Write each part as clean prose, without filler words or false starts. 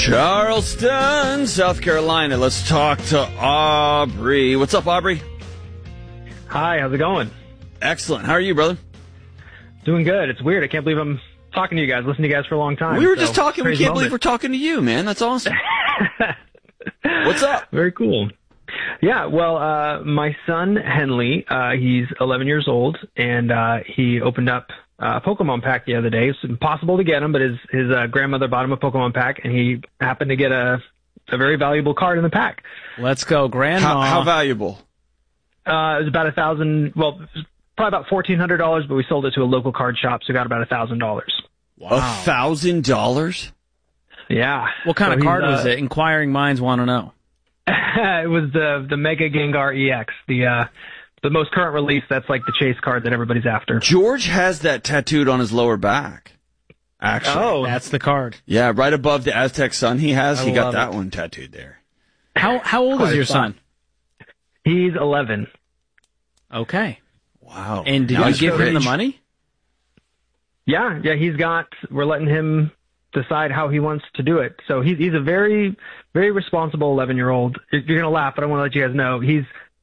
Charleston, South Carolina. Let's talk to Aubrey. What's up, Aubrey? Hi, how's it going? Excellent. How are you, brother? Doing good. It's weird. I can't believe I'm talking to you guys, listening to you guys for a long time. We were just talking. We can't moment. believe we're talking to you, man. That's awesome. What's up? Very cool. Yeah, well, my son, Henley, he's 11 years old, and he opened up a Pokemon pack the other day. It's impossible to get him, but his grandmother bought him a Pokemon pack, and he happened to get a very valuable card in the pack. Let's go, Grandma. How valuable? It was about $1,000, well, it was probably about $1,400, but we sold it to a local card shop, so got about $1,000. Wow. $1,000? Yeah. What kind of card was it? Inquiring minds want to know. It was the Mega Gengar EX, the most current release. That's like the chase card that everybody's after. George has that tattooed on his lower back. Actually. Oh. That's the card. Yeah, right above the Aztec sun he has. He got that it. one tattooed there. How old is your son? He's 11. Okay. Wow. And did Now you he's give him the rich. money? Yeah, we're letting him decide how he wants to do it. So he's a very, very responsible 11-year-old. You're going to laugh, but I want to let you guys know. He's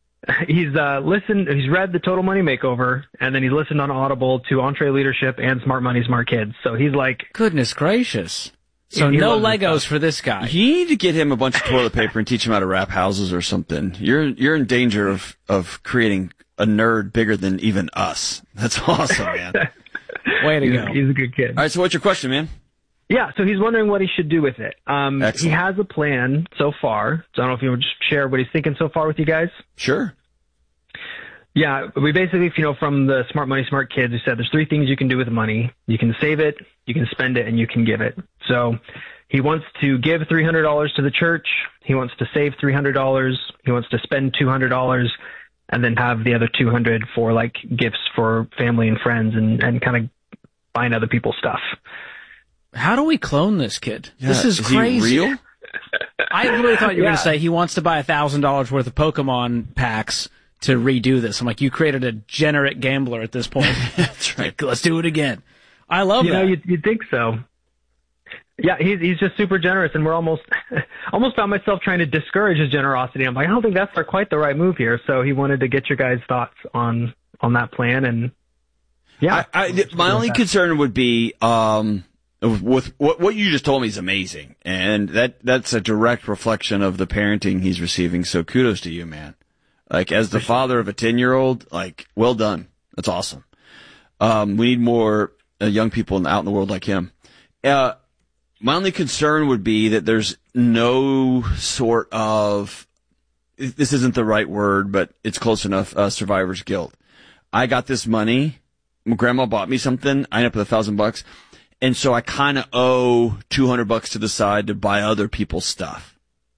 read the Total Money Makeover, and then he's listened on Audible to Entree Leadership and Smart Money, Smart Kids. So he's like, Goodness gracious. So He no loves this Legos stuff. for this guy. You need to get him a bunch of toilet paper and teach him how to wrap houses or something. You're in danger of creating a nerd bigger than even us. That's awesome, man. Way to go. he's a good kid. All right, so what's your question, man? Yeah, so he's wondering what he should do with it. He Excellent. has a plan so far. So I don't know if you would just share what he's thinking so far with you guys. Sure. Yeah, we basically, from the Smart Money, Smart Kids, we said there's three things you can do with money. You can save it, you can spend it, and you can give it. So he wants to give $300 to the church. He wants to save $300. He wants to spend $200, and then have the other $200 for like gifts for family and friends, and kind of buying other people's stuff. How do we clone this kid? This is Is he crazy. real? I really thought you were going Yeah. to say he wants to buy $1,000 worth of Pokemon packs to redo this. I'm like, you created a degenerate gambler at this point. That's right. Like, let's do it again. I love You that. know, you'd think so. Yeah, he's just super generous, and we're almost found myself trying to discourage his generosity. I'm like, I don't think that's quite the right move here. So he wanted to get your guys' thoughts on that plan, and yeah. My only concern would be with what you just told me is amazing, and that's a direct reflection of the parenting he's receiving. So kudos to you, man. Like, as the father of a 10-year-old, like, well done. That's awesome. We need more young people out in the world like him. My only concern would be that there's no sort of, this isn't the right word, but it's close enough, survivor's guilt. I got this money. My grandma bought me something. I ended up with $1,000. And so I kind of owe $200 to the side to buy other people's stuff.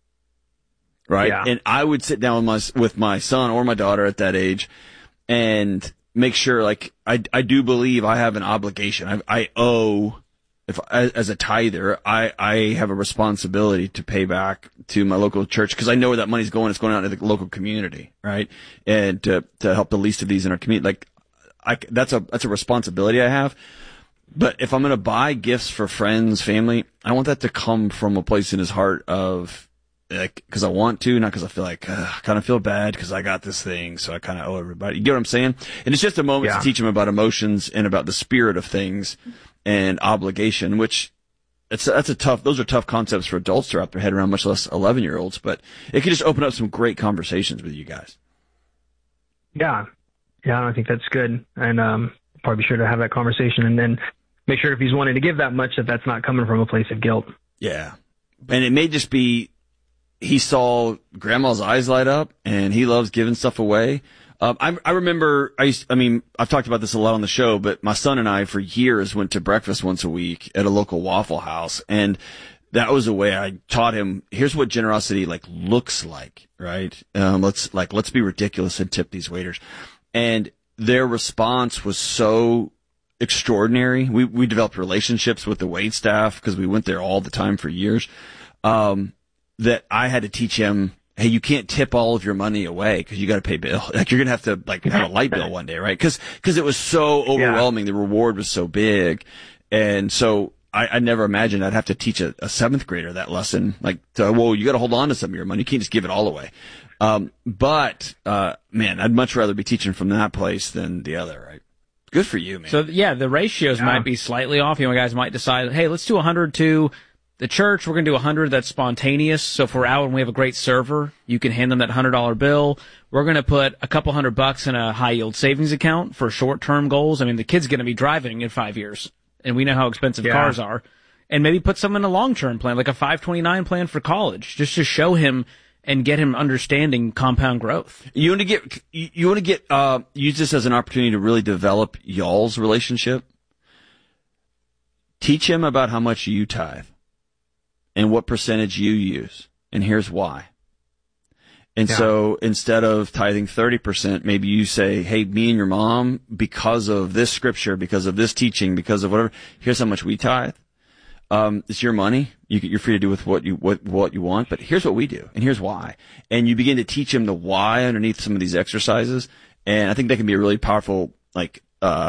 Right? Yeah. And I would sit down with my son or my daughter at that age and make sure, like, I do believe I have an obligation. I owe, as a tither, I have a responsibility to pay back to my local church, because I know where that money's going. It's going out to the local community, right? And to help the least of these in our community. Like, that's a responsibility I have. But if I'm going to buy gifts for friends, family, I want that to come from a place in his heart of, like, because I want to, not because I feel like, I kind of feel bad because I got this thing, so I kind of owe everybody. You get what I'm saying? And it's just a moment to teach him about emotions and about the spirit of things and obligation, which those are tough concepts for adults to wrap their head around, much less 11-year-olds, but it could just open up some great conversations with you guys. Yeah, I think that's good, and probably be sure to have that conversation, and then make sure if he's wanting to give that much, that's not coming from a place of guilt. Yeah. And it may just be he saw grandma's eyes light up and he loves giving stuff away. I remember, I've talked about this a lot on the show, but my son and I for years went to breakfast once a week at a local Waffle House. And that was a way I taught him, here's what generosity looks like, right? Let's be ridiculous and tip these waiters. And their response was so extraordinary. We developed relationships with the wait staff because we went there all the time for years. That I had to teach him, hey, you can't tip all of your money away because you got to pay bill. Like, you're going to have to have a light bill one day, right? Because it was so overwhelming. The reward was so big. And so I never imagined I'd have to teach a 7th grader that lesson. Like, well, you got to hold on to some of your money. You can't just give it all away. But man, I'd much rather be teaching from that place than the other, right? Good for you, man. So, yeah, the ratios might be slightly off. You know, guys might decide, hey, let's do 100 to the church. We're going to do 100 that's spontaneous. So if we're out and we have a great server, you can hand them that $100 bill. We're going to put a couple $100 in a high-yield savings account for short-term goals. I mean, the kid's going to be driving in 5 years, and we know how expensive cars are. And maybe put some in a long-term plan, like a 529 plan for college, just to show him and get him understanding compound growth. You want to get use this as an opportunity to really develop y'all's relationship. Teach him about how much you tithe and what percentage you use, and here's why. And so instead of tithing 30%, maybe you say, hey, me and your mom, because of this scripture, because of this teaching, because of whatever, here's how much we tithe. It's your money. You're free to do with what you want, but here's what we do, and here's why. And you begin to teach him the why underneath some of these exercises, and I think that can be a really powerful, like,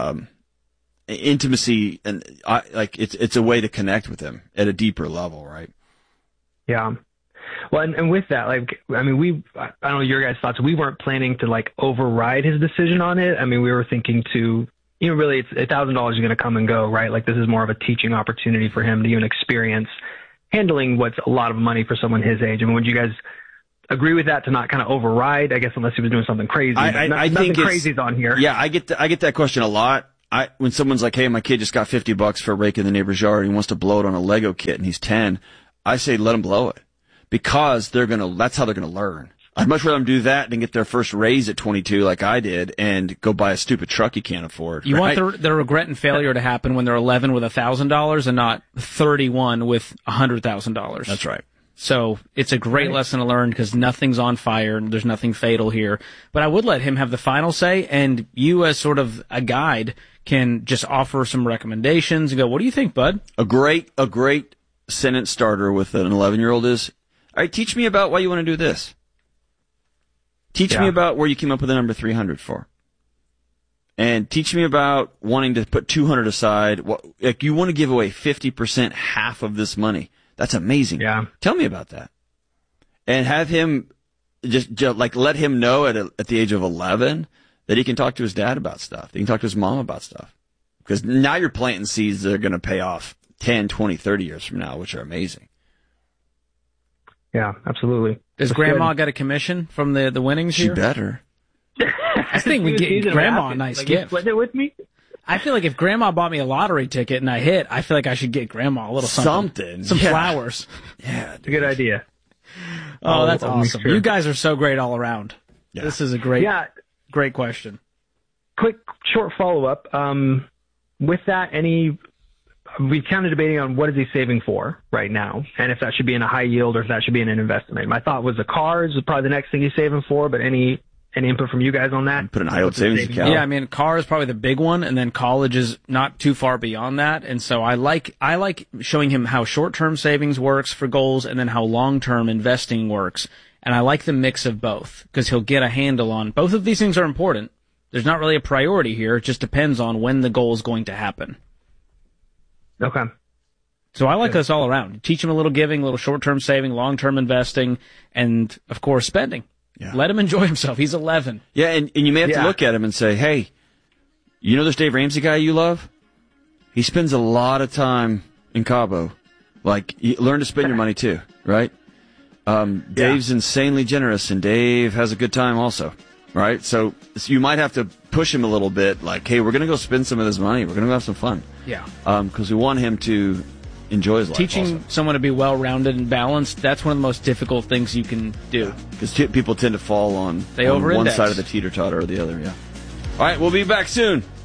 intimacy, and it's a way to connect with him at a deeper level, right? Yeah. Well, and with that, like, I mean, I don't know your guys' thoughts. We weren't planning to like override his decision on it. I mean, we were thinking to, you know, really it's $1,000 is going to come and go, right? Like, this is more of a teaching opportunity for him to even experience handling what's a lot of money for someone his age. I mean, would you guys agree with that, to not kind of override? I guess unless he was doing something crazy. I think crazy's on here. Yeah, I get that question a lot. When someone's like, hey, my kid just got $50 for a rake in the neighbor's yard, and he wants to blow it on a Lego kit, and he's 10, I say let him blow it, because that's how they're gonna learn. I'd much rather them do that than get their first raise at 22 like I did and go buy a stupid truck you can't afford. You want the regret and failure to happen when they're 11 with $1,000 and not 31 with $100,000. That's right. So it's a great lesson to learn, because nothing's on fire and there's nothing fatal here. But I would let him have the final say, and you as sort of a guide can just offer some recommendations and go, what do you think, bud? A great sentence starter with an 11-year-old is, all right, teach me about why you want to do this. Teach me about where you came up with the number 300 for. And teach me about wanting to put 200 aside. Like, you want to give away 50%, half of this money. That's amazing. Yeah. Tell me about that. And have him just like let him know at the age of 11 that he can talk to his dad about stuff. He can talk to his mom about stuff. Because now you're planting seeds that are going to pay off 10, 20, 30 years from now, which are amazing. Yeah, absolutely. Does Grandma get a commission from the winnings here? She better. I think we get Grandma a nice gift. Split it with me? I feel like if Grandma bought me a lottery ticket and I hit, I feel like I should get Grandma a little something. Some flowers. Yeah, it's a good idea. Oh, that's awesome. Sure. You guys are so great all around. Yeah. This is a great question. Quick, short follow-up. With that, we kind of debating on what is he saving for right now, and if that should be in a high yield or if that should be in an investment. My thought was the cars is probably the next thing he's saving for, but any input from you guys on that? Put an high yield savings account. Yeah, I mean, car is probably the big one, and then college is not too far beyond that. And so I like showing him how short-term savings works for goals and then how long-term investing works. And I like the mix of both, because he'll get a handle on both of these things are important. There's not really a priority here. It just depends on when the goal is going to happen. Okay. So I like this all around. Teach him a little giving, a little short-term saving, long-term investing, and, of course, spending. Yeah. Let him enjoy himself. He's 11. Yeah, and you may have to look at him and say, hey, you know this Dave Ramsey guy you love? He spends a lot of time in Cabo. Like, learn to spend your money too, right? Dave's insanely generous, and Dave has a good time also, right? So you might have to push him a little bit, like, hey, we're going to go spend some of this money. We're going to go have some fun. Yeah. Because we want him to enjoy his life. Teaching someone to be well-rounded and balanced, that's one of the most difficult things you can do. Because people tend to fall on one side of the teeter-totter or the other, yeah. All right, we'll be back soon.